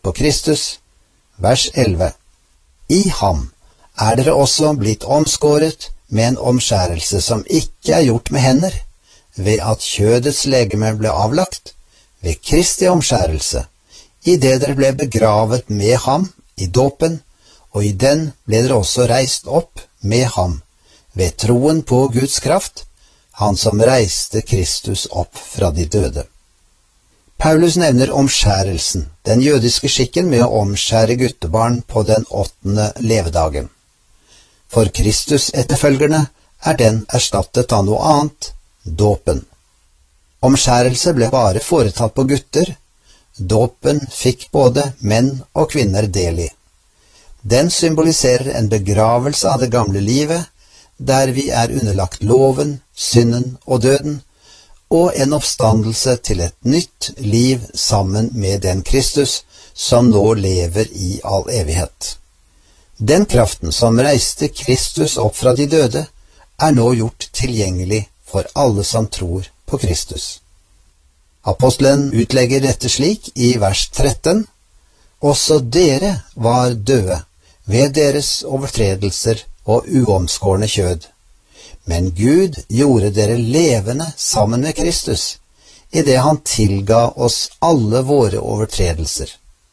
på Kristus. Vers 11. I ham er dere også blitt omskåret med en omskjærelse som ikke er gjort med hender, ved at kjødets legeme ble avlagt, ved Kristi omskjærelse, i det dere ble begravet med ham i dåpen, og i den ble dere også reist opp med ham, ved troen på Guds kraft, han som reiste Kristus opp fra de døde. Paulus nevner omskjærelsen, den jødiske skikken med å omskjære guttebarn på den 8. levedagen. For Kristus etterfølgerne er den erstattet av noe annet, dåpen. Omskjærelse ble bare foretatt på gutter. Dåpen fikk både menn og kvinner del i. Den symboliserer en begravelse av det gamle livet, der vi er underlagt loven, synden og døden, og en oppstandelse til et nytt liv sammen med den Kristus som nå lever i all evighet. Den kraften som reiste Kristus opp fra de døde, er nå gjort tilgjengelig for alle som tror på Kristus. Apostelen utlegger dette slik i vers 13. Også dere var døde ved deres overtredelser og uomskårne kjød. Men Gud gjorde dere levende sammen med Kristus, i det han tilga oss alle våre overtredelser.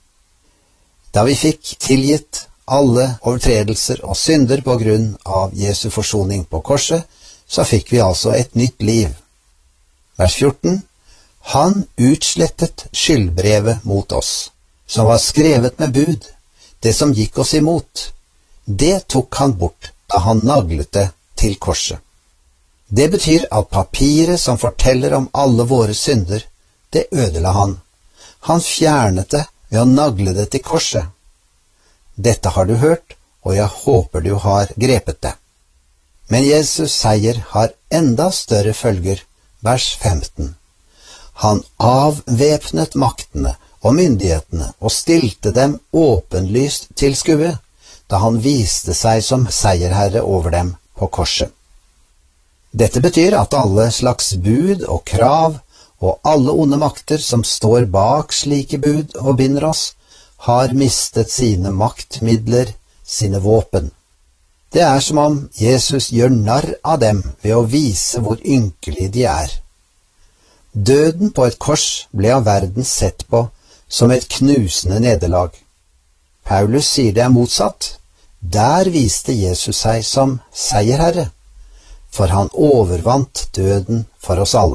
Da vi fikk tilgitt alle overtredelser og synder på grunn av Jesu forsoning på korset, så fikk vi altså et nytt liv. Vers 14. Han utslettet skyldbrevet mot oss, som var skrevet med bud, det som gikk oss imot. Det tok han bort da han naglet det til korset. Det betyr at papiret som forteller om alle våre synder, det ødela han. Han fjernet det ved å nagle det til korset. Dette har du hørt, og jeg håper du har grepet det. Men Jesus' seier har enda større følger. Vers 15. Han avvæpnet maktene og myndighetene og stilte dem åpenlyst til skue, da han viste seg som seierherre over dem på korset. Dette betyr at alle slags bud og krav og alle onde makter som står bak slike bud og binder oss, har mistet sine maktmidler, sine våpen. Det er som om Jesus gjør narr av dem ved å vise hvor ynkelige de er. Døden på et kors ble av verden sett på som et knusende nederlag. Paulus sier det er motsatt. Der viste Jesus seg som seierherre, for han overvant døden for oss alle.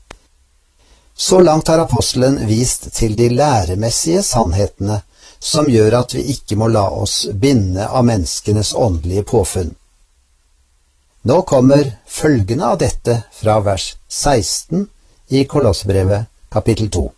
Så langt har apostelen vist til de læremessige sannhetene som gjør at vi ikke må la oss binde av menneskenes åndelige påfunn. Nå kommer følgende av dette fra vers 16 i Kolossebrevet kapittel 2.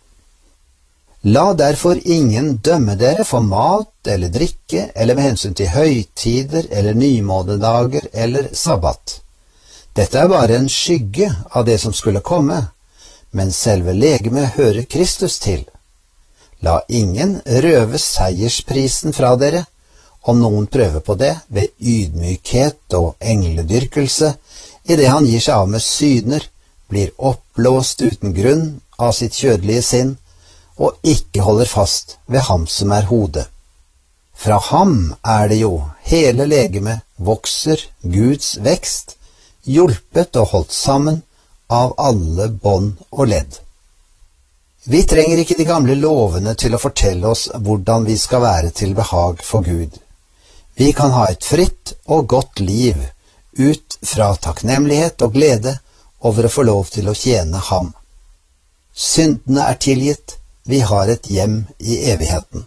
La derfor ingen dømme dere for mat eller drikke, eller med hensyn til høytider eller nymånedager eller sabbat. Dette er bare en skygge av det som skulle komme, men selve legemet hører Kristus til. La ingen røve seiersprisen fra dere, om noen prøver på det ved ydmykhet og engledyrkelse, i det han gir seg av med syner, blir oppblåst uten grunn av sitt kjødelige sinn, og ikke holder fast ved ham som er hodet. Fra ham er det jo hele legemet vokser Guds vekst, hjulpet og holdt sammen av alle bånd og ledd. Vi trenger ikke de gamle lovene til å fortelle oss hvordan vi skal være til behag for Gud. Vi kan ha et fritt og godt liv ut fra takknemlighet og glede over å få lov til å tjene ham. Syndene er tilgitt, vi har et hjem i evigheten.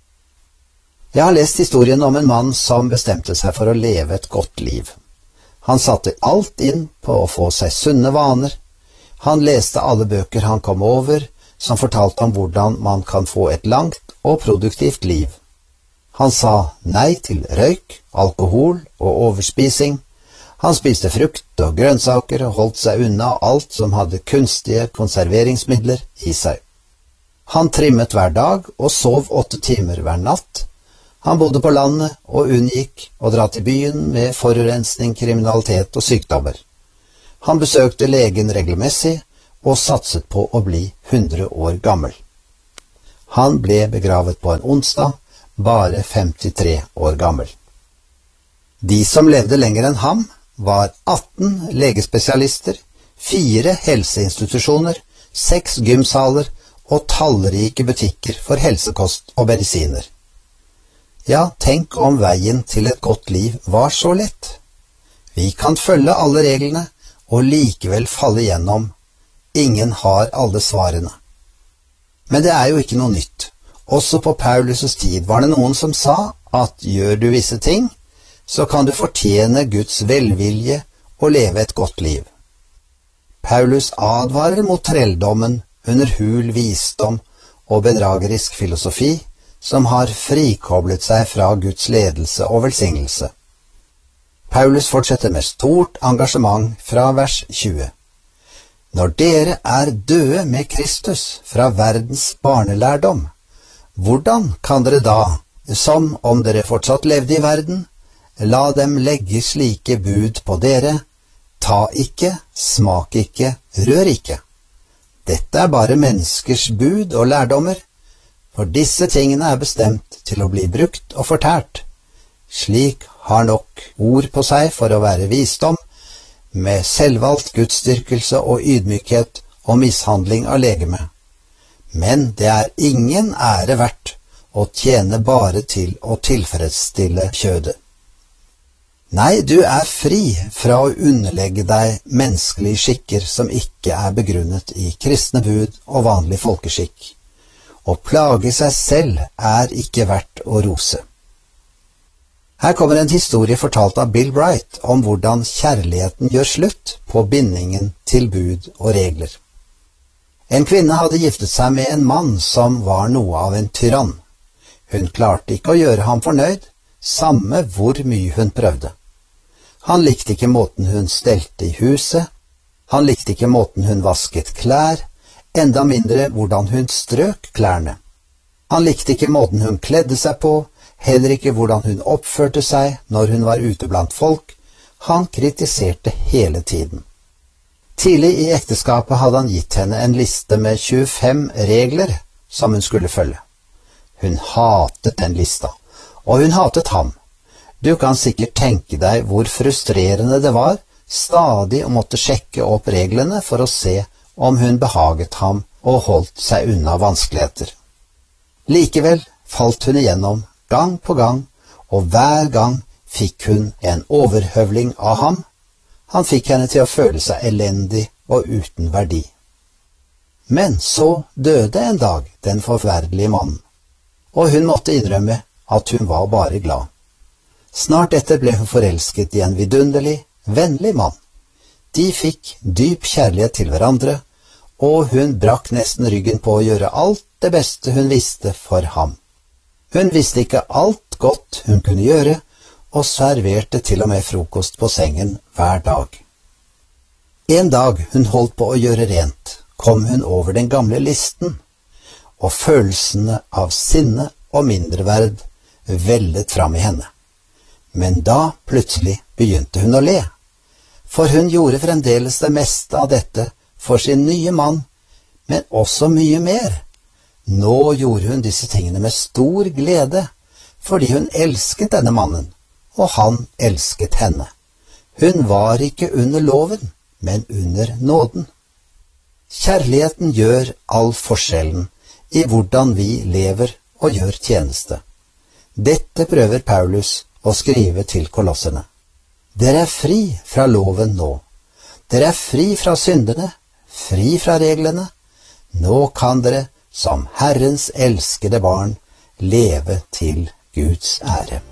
Jeg har lest historien om en mann som bestemte seg for å leve et godt liv. Han satte alt inn på å få seg sunne vaner. Han leste alle bøker han kom over, som fortalte om hvordan man kan få et langt og produktivt liv. Han sa nei til røyk, alkohol og overspising. Han spiste frukt og grønnsaker og holdt seg unna alt som hadde kunstige konserveringsmidler i seg. Han trimmet hver dag og sov 8 timer hver natt. Han bodde på landet og unngikk å dra til byen med forurensning, kriminalitet og sykdommer. Han besøkte legen regelmessig og satset på å bli 100 år gammel. Han ble begravet på en onsdag, bare 53 år gammel. De som levde lenger enn ham, var 18 legespesialister, 4 helseinstitusjoner, 6 gymsaler og tallrike butikker for helsekost og medisiner. Ja, tenk om veien til et godt liv var så lett. Vi kan følge alle reglene og likevel falle igjennom. Ingen har alle svarene. Men det er jo ikke noe nytt. Også på Paulus' tid var det noen som sa at gjør du visse ting, så kan du fortjene Guds velvilje og leve et godt liv. Paulus advarer mot trelldommen under hul visdom og bedragerisk filosofi som har frikoblet seg fra Guds ledelse og velsignelse. Paulus fortsetter med stort engasjement fra vers 20. Når dere er døde med Kristus fra verdens barnelærdom, hvordan kan dere da, som om dere fortsatt levde i verden, la dem legge slike bud på dere: ta ikke, smak ikke, rør ikke. Dette er bare menneskers bud og lærdommer, for disse tingene er bestemt til å bli brukt og fortært. Slik har nok ord på seg for å være visdom, med selvvalgt gudsdyrkelse og ydmykhet og mishandling av legeme. Men det er ingen ære verdt å tjene bare til å tilfredsstille kjødet. Nei, du er fri fra å underlegge deg menneskelige skikker som ikke er begrunnet i kristne bud og vanlig folkeskikk. Å plage seg selv er ikke verdt å rose. Her kommer en historie fortalt av Bill Bright om hvordan kjærligheten gjør slutt på bindingen til bud og regler. En kvinne hadde giftet seg med en mann som var noe av en tyrann. Hun klarte ikke å gjøre ham fornøyd, samme hvor mye hun prøvde. Han likte ikke måten hun stelte i huset, han likte ikke måten hun vasket klær, enda mindre hvordan hun strøk klærne. Han likte ikke måten hun kledde seg på, heller ikke hvordan hun oppførte seg når hun var ute blant folk. Han kritiserte hele tiden. Tidlig i ekteskapet hadde han gitt henne en liste med 25 regler som hun skulle følge. Hun hatet den lista, og hun hatet ham. Du kan sikkert tenke deg hvor frustrerende det var stadig å måtte sjekke opp reglene for å se om hun behaget ham og holdt seg unna vanskeligheter. Likevel falt hun igjennom gang på gang, og hver gang fikk hun en overhøvling av ham. Han fikk henne til å føle seg elendig og uten verdi. Men så døde en dag den forferdelige mannen, og hun måtte innrømme at hun var bare glad. Snart etter ble hun forelsket i en vidunderlig, vennlig mann. De fikk dyp kjærlighet til hverandre, og hun brakk nesten ryggen på å gjøre alt det beste hun visste for ham. Hun visste ikke alt godt hun kunne gjøre, og serverte til og med frokost på sengen hver dag. En dag hun holdt på å gjøre rent, kom hun over den gamle listen, og følelsene av sinne og mindreverd vellet fram i henne. Men da plutselig begynte hun å le, for hun gjorde fremdeles det meste av dette for sin nye mann, men også mye mer. Nå gjorde hun disse tingene med stor glede, fordi hun elsket denne mannen, og han elsket henne. Hun var ikke under loven, men under nåden. Kjærligheten gjør all forskjellen i hvordan vi lever og gjør tjeneste. Dette prøver Paulus å skrive til kolosserne. Dere er fri fra loven nå. Dere er fri fra syndene, fri fra reglene. Nå kan dere, som Herrens elskede barn, leve til Guds ære.